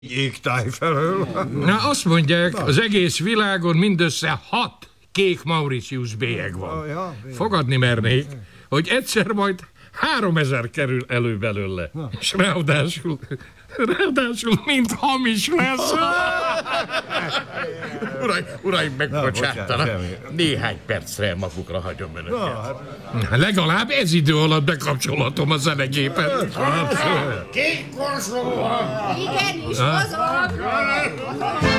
Jégtáj felől. Na, azt mondják, az egész világon mindössze 6 kék Mauritius bélyeg van. Fogadni mernék, hogy egyszer majd 3000 kerül elő belőle. És ráadásul mind hamis lesz. Uraim, megbocsátanak. Néhány percre magukra hagyom önöket. Legalább ez idő alatt bekapcsolatom a zenegépet. Kék korsó! Igenis, mozog!